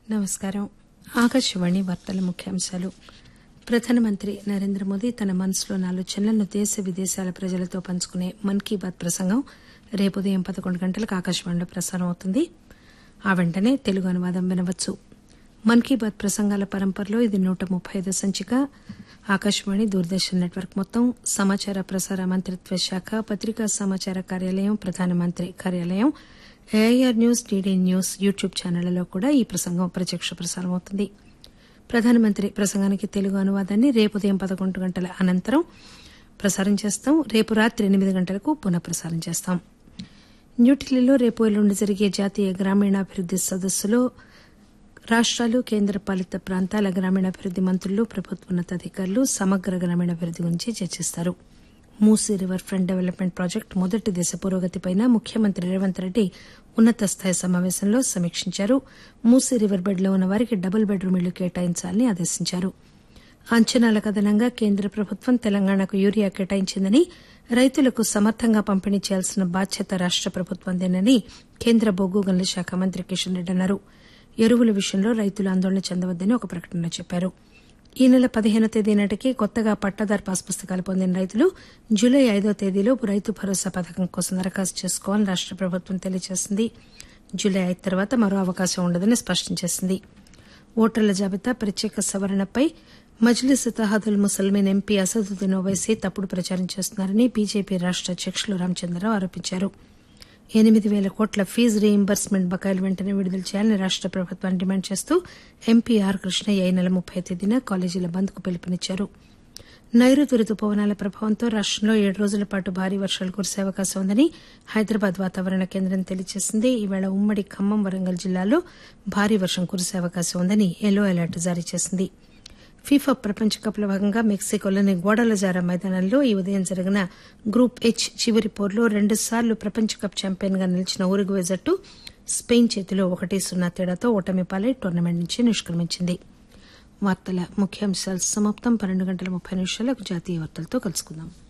నమస్కారం. ఆకాశవాణి వార్తల ముఖ్యాంశాలు. ప్రధానమంత్రి నరేంద్ర మోదీ తన మనసులోని ఆలోచనలను దేశ విదేశాల ప్రజలతో పంచుకునే మన్ కీ బాత్ ప్రసంగం రేపు ఉదయం 11 గంటలకు ఆకాశవాణిలో ప్రసారం అవుతుంది. ఆ వెంటనే తెలుగు అనువాదం వినవచ్చు. మన్ కీ బాత్ ప్రసంగాల పరంపరలో ఇది 135వ సంచిక. ఆకాశవాణి, దూరదర్శన్ నెట్వర్క్ మొత్తం, సమాచార ప్రసార మంత్రిత్వ శాఖ, పత్రికా సమాచార కార్యాలయం, ప్రధానమంత్రి కార్యాలయం, AIR news, DD news YouTube ఛానళ్లలో కూడా ఈ ప్రసంగం ప్రత్యక్ష ప్రసారం అవుతుంది. ప్రధానమంత్రి ప్రసంగానికి తెలుగు అనువాదాన్ని రేపు ఉదయం 11 గంటల అనంతరం ప్రసారం చేస్తాం. రేపు రాత్రి 8 గంటలకు పునః ప్రసారం చేస్తాం. న్యూఢిల్లీలో రేపు ఎల్లుండి జరిగే జాతీయ గ్రామీణాభివృద్ది సదస్సులో రాష్టాలు, కేంద్రపాలిత ప్రాంతాల గ్రామీణాభివృద్ది మంత్రులు, ప్రభుత్వోన్నతాధికారులు సమగ్ర గ్రామీణాభివృద్ది గురించి చర్చిస్తారు. Musi river front development project మొదటి దశ పురోగతిపై ముఖ్యమంత్రి రేవంత్ రెడ్డి ఉన్నత స్థాయి సమావేశంలో సమీక్షించారు. మూసీ రివర్ బెడ్ లో ఉన్న వారికి డబుల్ బెడ్ రూమ్ ఇళ్లు కేటాయించాలని ఆదేశించారు. అంచనాలకు అదనంగా కేంద్ర ప్రభుత్వం తెలంగాణకు యూరియా కేటాయించిందని, రైతులకు సమర్థంగా పంపిణీ చేయాల్సిన బాధ్యత రాష్ట ప్రభుత్వందేనని కేంద్ర బొగ్గు గనుల శాఖ మంత్రి కిషన్ రెడ్డి అన్నారు. ఎరువుల విషయంలో రైతులు ఆందోళన చెందవద్దని ఒక ప్రకటనలో చెప్పారు. ఈ నెల 15వ తేదీ నాటికి కొత్తగా పట్టాదారు పాస్ పుస్తకాలు పొందిన రైతులు జూలై 5వ తేదీలోపు రైతు భరోసా పథకం కోసం దరఖాస్తు చేసుకోవాలని రాష్ట ప్రభుత్వం తెలియజేసింది. జూలై 5 తర్వాత మరో అవకాశం ఉండదని స్పష్టం చేసింది. ఓటర్ల జాబితా ప్రత్యేక సవరణపై మజ్లిస్ ఇత్తెహాదుల్ ముస్లిమీన్ ఎంపీ అసదుద్దీన్ ఓవైసీ తప్పుడు ప్రచారం చేస్తున్నారని బీజేపీ రాష్ట అధ్యకులు రామచంద్రరావు ఆరోపించారు. 8,000 కోట్ల ఫీజు రీయింబర్స్మెంట్ బకాయిలు వెంటనే విడుదల చేయాలని రాష్ట ప్రభుత్వాన్ని డిమాండ్ చేస్తూ ఎంపీ ఆర్ కృష్ణయ్య ఈ నెల 30వ తేదీన కాలేజీల బంద్కు పిలుపునిచ్చారు. నైరుతి రుతుపవనాల ప్రభావంతో రాష్టంలో 7 రోజుల పాటు భారీ వర్షాలు కురిసే అవకాశం ఉందని హైదరాబాద్ వాతావరణ కేంద్రం తెలియజేసింది. ఈవేళ ఉమ్మడి ఖమ్మం, వరంగల్ జిల్లాల్లో భారీ వర్షం కురిసే అవకాశం ఉందని ఎల్లో అలర్ట్ జారీ చేసింది. ఫీఫా ప్రపంచ కప్ లో భాగంగా మెక్సికోలోని గ్వాడలజారా మైదానంలో ఈ ఉదయం జరిగిన గ్రూప్ హెచ్ చివరి పోరులో 2 సార్లు ప్రపంచ కప్ ఛాంపియన్ గా నిలిచిన ఉరుగ్వే జట్టు స్పెయిన్ చేతిలో 1-0 తేడాతో ఓటమి పాలై టోర్నమెంట్ నుంచి నిష్క్రమించింది. వార్తల ముఖ్యాంశాలు సమాప్తం. 12:30 జాతీయ వార్తలతో కలుసుకుందాం.